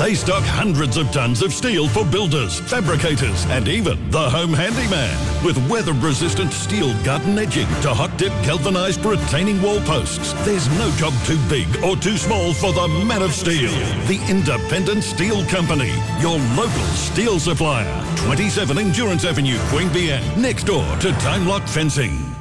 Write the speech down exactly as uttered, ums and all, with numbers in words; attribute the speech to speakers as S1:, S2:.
S1: They stock hundreds of tons of steel for builders, fabricators, and even the home handyman. With weather-resistant steel garden edging to hot-dip galvanized retaining wall posts, there's no job too big or too small for the man of steel. The Independent Steel Company, your local steel supplier. twenty-seven Endurance Avenue, Queanbeyan, next door to Time Lock Fencing.